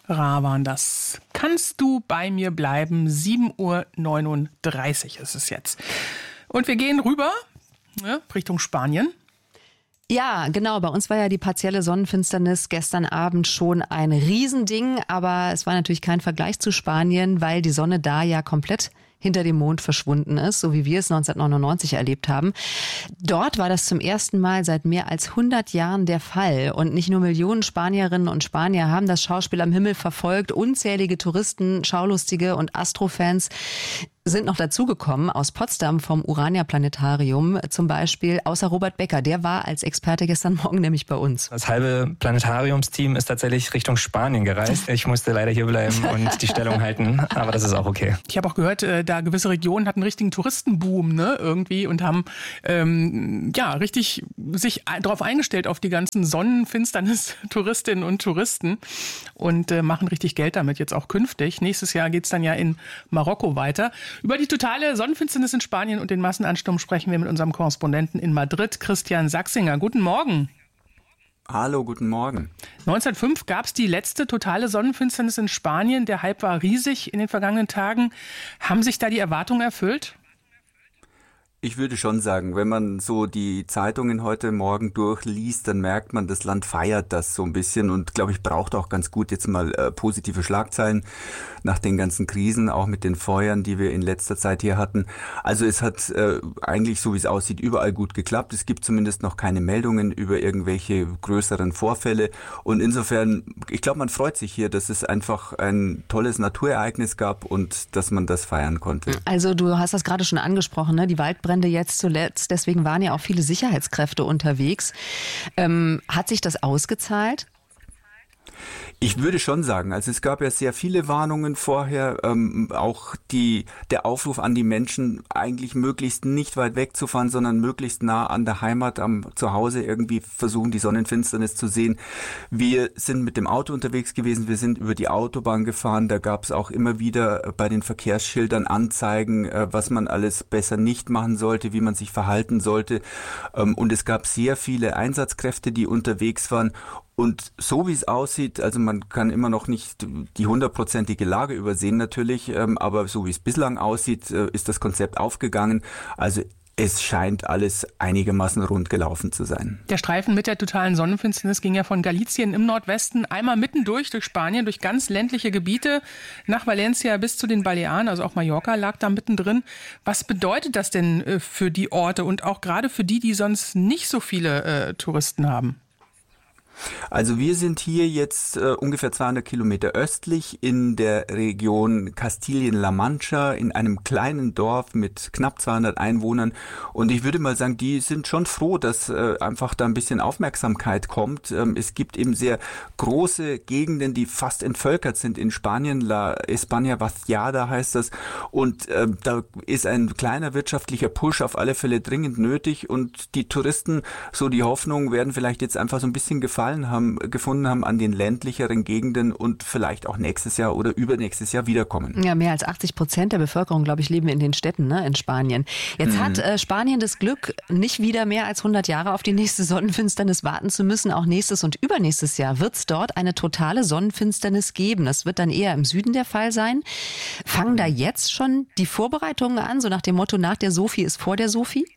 Ra waren das. Kannst du bei mir bleiben? 7:39 Uhr ist es jetzt. Und wir gehen rüber Richtung Spanien. Ja, genau. Bei uns war ja die partielle Sonnenfinsternis gestern Abend schon ein Riesending. Aber es war natürlich kein Vergleich zu Spanien, weil die Sonne da ja komplett hinter dem Mond verschwunden ist, so wie wir es 1999 erlebt haben. Dort war das zum ersten Mal seit mehr als 100 Jahren der Fall. Und nicht nur Millionen Spanierinnen und Spanier haben das Schauspiel am Himmel verfolgt. Unzählige Touristen, Schaulustige und Astrofans sind noch dazugekommen aus Potsdam vom Urania-Planetarium zum Beispiel, außer Robert Becker. Der war als Experte gestern Morgen nämlich bei uns. Das halbe Planetariumsteam ist tatsächlich Richtung Spanien gereist. Ich musste leider hier bleiben und die Stellung halten, aber das ist auch okay. Ich habe auch gehört, da gewisse Regionen hatten einen richtigen Touristenboom, irgendwie, und haben richtig sich darauf eingestellt, auf die ganzen Sonnenfinsternis-Touristinnen und Touristen und machen richtig Geld damit jetzt auch künftig. Nächstes Jahr geht's dann ja in Marokko weiter. Über die totale Sonnenfinsternis in Spanien und den Massenansturm sprechen wir mit unserem Korrespondenten in Madrid, Christian Sachsinger. Guten Morgen. Hallo, guten Morgen. 1905 gab es die letzte totale Sonnenfinsternis in Spanien. Der Hype war riesig in den vergangenen Tagen. Haben sich da die Erwartungen erfüllt? Ich würde schon sagen, wenn man so die Zeitungen heute Morgen durchliest, dann merkt man, das Land feiert das so ein bisschen und, glaube ich, braucht auch ganz gut jetzt mal positive Schlagzeilen nach den ganzen Krisen, auch mit den Feuern, die wir in letzter Zeit hier hatten. Also es hat eigentlich, so wie es aussieht, überall gut geklappt. Es gibt zumindest noch keine Meldungen über irgendwelche größeren Vorfälle und insofern, ich glaube, man freut sich hier, dass es einfach ein tolles Naturereignis gab und dass man das feiern konnte. Also du hast das gerade schon angesprochen, ne? Die Waldbrände jetzt zuletzt, deswegen waren ja auch viele Sicherheitskräfte unterwegs. Hat sich das ausgezahlt? Ich würde schon sagen, also es gab ja sehr viele Warnungen vorher, auch der Aufruf an die Menschen, eigentlich möglichst nicht weit wegzufahren, sondern möglichst nah an der Heimat, zu Hause irgendwie versuchen, die Sonnenfinsternis zu sehen. Wir sind mit dem Auto unterwegs gewesen, wir sind über die Autobahn gefahren, da gab es auch immer wieder bei den Verkehrsschildern Anzeigen, was man alles besser nicht machen sollte, wie man sich verhalten sollte. Und es gab sehr viele Einsatzkräfte, die unterwegs waren. Und so wie es aussieht, also man kann immer noch nicht die 100%ige Lage übersehen natürlich, aber so wie es bislang aussieht, ist das Konzept aufgegangen. Also es scheint alles einigermaßen rund gelaufen zu sein. Der Streifen mit der totalen Sonnenfinsternis ging ja von Galicien im Nordwesten einmal mittendurch durch Spanien, durch ganz ländliche Gebiete, nach Valencia bis zu den Balearen, also auch Mallorca lag da mittendrin. Was bedeutet das denn für die Orte und auch gerade für die sonst nicht so viele Touristen haben? Also wir sind hier jetzt ungefähr 200 Kilometer östlich in der Region Kastilien-La Mancha in einem kleinen Dorf mit knapp 200 Einwohnern und ich würde mal sagen, die sind schon froh, dass einfach da ein bisschen Aufmerksamkeit kommt. Es gibt eben sehr große Gegenden, die fast entvölkert sind in Spanien, La España Vaciada heißt das und da ist ein kleiner wirtschaftlicher Push auf alle Fälle dringend nötig und die Touristen, so die Hoffnung, werden vielleicht jetzt einfach so ein bisschen gefunden haben an den ländlicheren Gegenden und vielleicht auch nächstes Jahr oder übernächstes Jahr wiederkommen. Ja, mehr als 80% der Bevölkerung, glaube ich, leben in den Städten, ne, in Spanien. Jetzt hat Spanien das Glück, nicht wieder mehr als 100 Jahre auf die nächste Sonnenfinsternis warten zu müssen. Auch nächstes und übernächstes Jahr wird es dort eine totale Sonnenfinsternis geben. Das wird dann eher im Süden der Fall sein. Fangen da jetzt schon die Vorbereitungen an, so nach dem Motto, nach der Sophie ist vor der Sophie?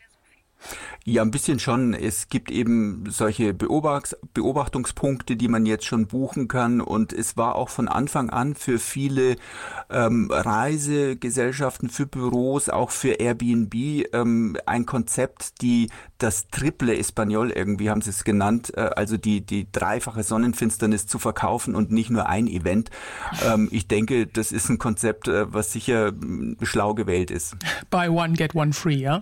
Ja, ein bisschen schon. Es gibt eben solche Beobachtungspunkte, die man jetzt schon buchen kann. Und es war auch von Anfang an für viele Reisegesellschaften, für Büros, auch für Airbnb ein Konzept, die das Triple Español, irgendwie haben sie es genannt, also die dreifache Sonnenfinsternis zu verkaufen und nicht nur ein Event. Ich denke, das ist ein Konzept, was sicher schlau gewählt ist. Buy one, get one free, ja?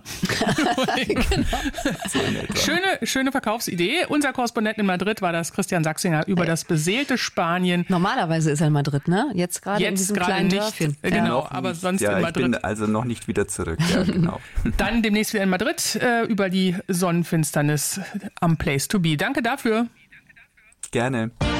So in etwa. Schöne Verkaufsidee. Unser Korrespondent in Madrid war das, Christian Sachsinger, über das beseelte Spanien. Normalerweise ist er in Madrid, ne? Jetzt gerade in diesem kleinen Dörfchen. Genau, aber nicht, sonst ja, in Madrid. Ich bin also noch nicht wieder zurück. Ja, genau. Dann demnächst wieder in Madrid über die Sonnenfinsternis am Place to be. Danke dafür. Gerne.